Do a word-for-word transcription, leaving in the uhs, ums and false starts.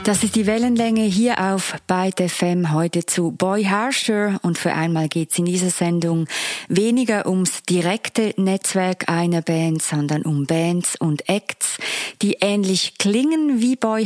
Das ist die Wellenlänge hier auf Byte F M heute zu Boy Harsher, und für einmal geht es in dieser Sendung weniger ums direkte Netzwerk einer Band, sondern um Bands und Acts, die ähnlich klingen wie Boy